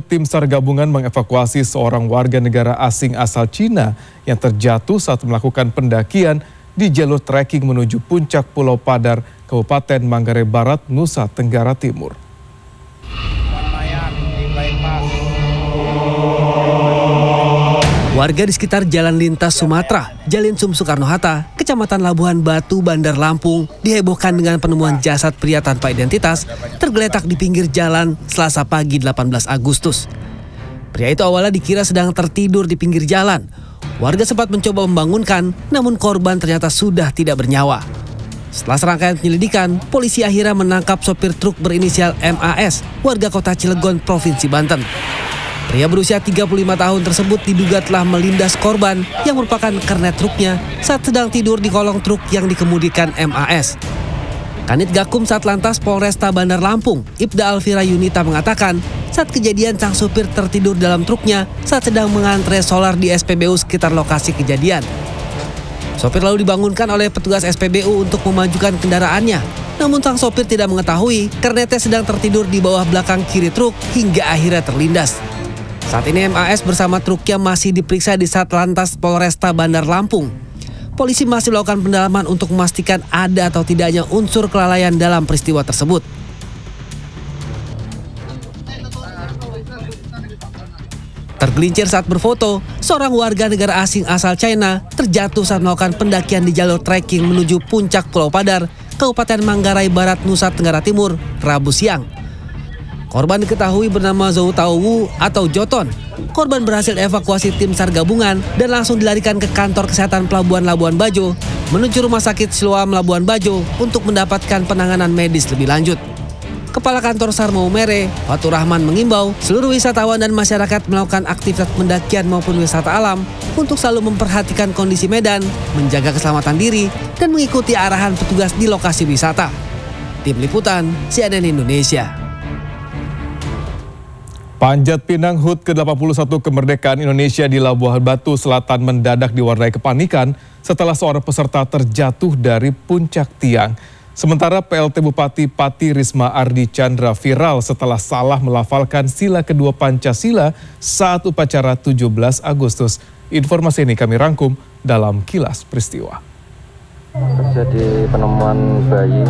tim SAR gabungan mengevakuasi seorang warga negara asing asal Cina yang terjatuh saat melakukan pendakian di jalur trekking menuju puncak Pulau Padar, Kabupaten Manggarai Barat, Nusa Tenggara Timur. Warga di sekitar Jalan Lintas Sumatera, Jalinsum Soekarno-Hatta, Kecamatan Labuhan Batu, Bandar Lampung, dihebohkan dengan penemuan jasad pria tanpa identitas tergeletak di pinggir jalan Selasa pagi 18 Agustus. Pria itu awalnya dikira sedang tertidur di pinggir jalan. Warga sempat mencoba membangunkan, namun korban ternyata sudah tidak bernyawa. Setelah serangkaian penyelidikan, polisi akhirnya menangkap sopir truk berinisial MAS, warga kota Cilegon, Provinsi Banten. Pria berusia 35 tahun tersebut diduga telah melindas korban yang merupakan kernet truknya saat sedang tidur di kolong truk yang dikemudikan MAS. Kanit Gakum Satlantas Polresta Bandar Lampung, Ibda Alvira Yunita mengatakan saat kejadian sang supir tertidur dalam truknya saat sedang mengantre solar di SPBU sekitar lokasi kejadian. Sopir lalu dibangunkan oleh petugas SPBU untuk memajukan kendaraannya. Namun sang sopir tidak mengetahui kernetnya sedang tertidur di bawah belakang kiri truk hingga akhirnya terlindas. Saat ini MAS bersama truknya masih diperiksa di Satlantas Polresta Bandar Lampung. Polisi masih melakukan pendalaman untuk memastikan ada atau tidaknya unsur kelalaian dalam peristiwa tersebut. Tergelincir saat berfoto, seorang warga negara asing asal China terjatuh saat melakukan pendakian di jalur trekking menuju puncak Pulau Padar, Kabupaten Manggarai Barat, Nusa Tenggara Timur, Rabu siang. Korban diketahui bernama Zhou Taowu atau Joton. Korban berhasil evakuasi tim SAR gabungan dan langsung dilarikan ke kantor kesehatan Pelabuhan Labuan Bajo menuju Rumah Sakit Siloam Labuan Bajo untuk mendapatkan penanganan medis lebih lanjut. Kepala Kantor SAR Maumere, Fatur Rahman mengimbau seluruh wisatawan dan masyarakat melakukan aktivitas pendakian maupun wisata alam untuk selalu memperhatikan kondisi medan, menjaga keselamatan diri, dan mengikuti arahan petugas di lokasi wisata. Tim Liputan, CNN Indonesia. Panjat Pinang HUT ke-81 kemerdekaan Indonesia di Labuhan Batu Selatan mendadak diwarnai kepanikan setelah seorang peserta terjatuh dari puncak tiang. Sementara PLT Bupati Pati Risma Ardi Chandra viral setelah salah melafalkan sila kedua Pancasila saat upacara 17 Agustus. Informasi ini kami rangkum dalam Kilas Peristiwa. Terjadi penemuan bayi.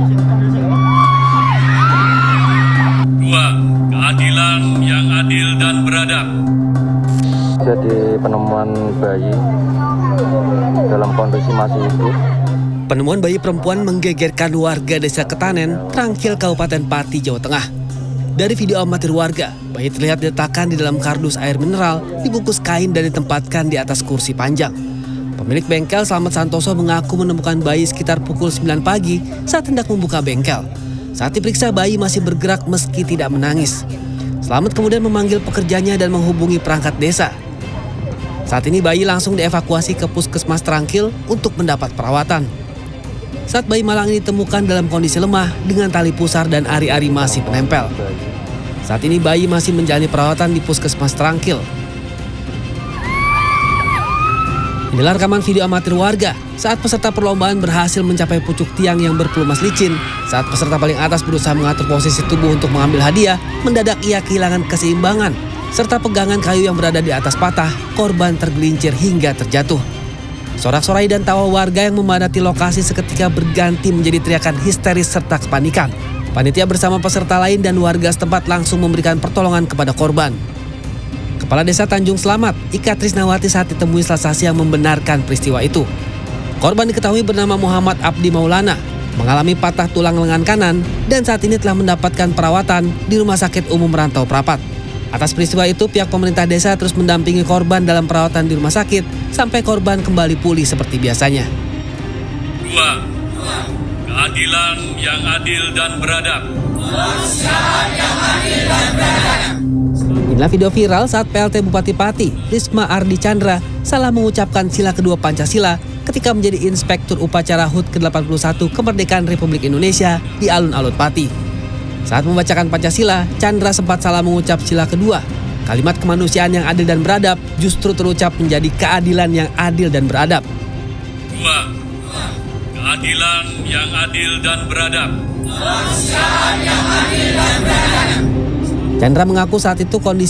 2. Keadilan yang adil dan beradab. Jadi penemuan bayi dalam kondisi masih hidup. Penemuan bayi perempuan menggegerkan warga Desa Ketanen, Trangkil, Kabupaten Pati, Jawa Tengah. Dari video amatir warga, bayi terlihat diletakkan di dalam kardus air mineral, dibungkus kain dan ditempatkan di atas kursi panjang. Pemilik bengkel Slamet Santoso mengaku menemukan bayi sekitar pukul 9 pagi saat hendak membuka bengkel. Saat diperiksa, bayi masih bergerak meski tidak menangis. Slamet kemudian memanggil pekerjanya dan menghubungi perangkat desa. Saat ini bayi langsung dievakuasi ke Puskesmas Trangkil untuk mendapat perawatan. Saat bayi malang ini ditemukan dalam kondisi lemah dengan tali pusar dan ari-ari masih menempel. Saat ini bayi masih menjalani perawatan di Puskesmas Trangkil. Inilah rekaman video amatir warga saat peserta perlombaan berhasil mencapai pucuk tiang yang berpelumas licin. Saat peserta paling atas berusaha mengatur posisi tubuh untuk mengambil hadiah, mendadak ia kehilangan keseimbangan. Serta pegangan kayu yang berada di atas patah, korban tergelincir hingga terjatuh. Sorak-sorai dan tawa warga yang memadati lokasi seketika berganti menjadi teriakan histeris serta kepanikan. Panitia bersama peserta lain dan warga setempat langsung memberikan pertolongan kepada korban. Kepala Desa Tanjung Selamat, Ika Trisnawati saat ditemui Selasa siang membenarkan peristiwa itu. Korban diketahui bernama Muhammad Abdi Maulana, mengalami patah tulang lengan kanan dan saat ini telah mendapatkan perawatan di Rumah Sakit Umum Rantau Prapat. Atas peristiwa itu, pihak pemerintah desa terus mendampingi korban dalam perawatan di rumah sakit sampai korban kembali pulih seperti biasanya. 2. Keadilan yang adil dan beradab. Inilah video viral saat PLT Bupati Pati, Risma Ardi Chandra, salah mengucapkan sila kedua Pancasila ketika menjadi inspektur upacara HUT ke-81 kemerdekaan Republik Indonesia di alun-alun Pati. Saat membacakan Pancasila, Chandra sempat salah mengucap sila kedua. Kalimat kemanusiaan yang adil dan beradab justru terucap menjadi keadilan yang adil dan beradab. 2. Keadilan yang adil dan beradab. Chandra mengaku saat itu kondisi